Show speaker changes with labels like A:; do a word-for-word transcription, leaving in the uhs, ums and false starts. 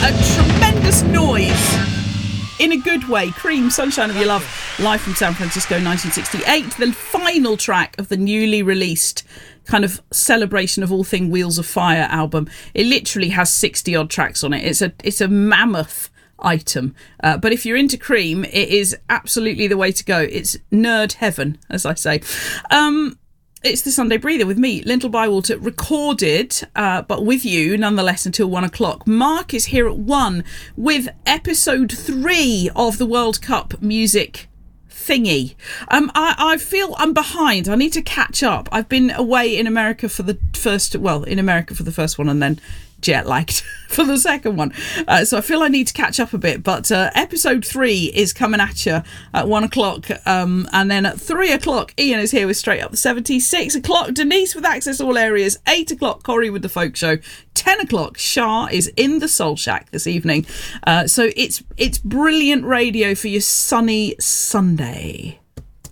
A: a tremendous noise. In a good way. Cream, Sunshine of Your Love, live from San Francisco, nineteen sixty-eight. The final track of the newly released kind of celebration of all thing Wheels of Fire album. It literally has sixty odd tracks on it. It's a it's a mammoth item. Uh, but if you're into Cream, it is absolutely the way to go. It's nerd heaven, as I say. Um... It's the Sunday Breather with me, Lyndall Bywater, recorded, uh, but with you nonetheless until one o'clock. Mark is here at one with episode three of the World Cup music thingy. Um, I, I feel I'm behind. I need to catch up. I've been away in America for the first, well, in America for the first one and then jet lagged for the second one. Uh, so I feel I need to catch up a bit. But uh, episode three is coming at you at one o'clock. Um, and then at three o'clock, Ian is here with Straight Up the seventies. Six o'clock, Denise with Access All Areas. Eight o'clock, Corey with The Folk Show. Ten o'clock, Shah is in the Soul Shack this evening. Uh, so it's it's brilliant radio for your sunny Sunday.